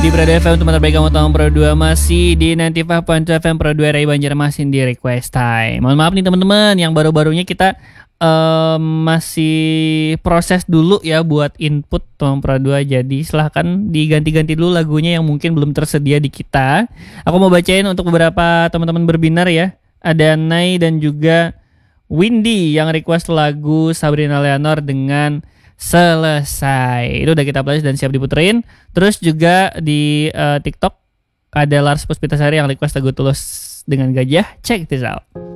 Di Pro 2 FM teman terbaik kamu tahun Pro 2 masih di 95.2 FM Pro 2 Rai Banjarmasin di Request Time. Mohon maaf nih teman-teman yang baru-barunya kita masih proses dulu ya buat input teman Pro 2. Jadi silahkan diganti-ganti dulu lagunya yang mungkin belum tersedia di kita. Aku mau bacain untuk beberapa teman-teman berbinar ya. Ada Nay dan juga Windy yang request lagu Sabrina Leonor dengan Selesai. Itu udah kita playlist dan siap diputerin. Terus juga di TikTok ada Lars Puspitasari yang request lagu Tulus dengan Gajah. Check this out.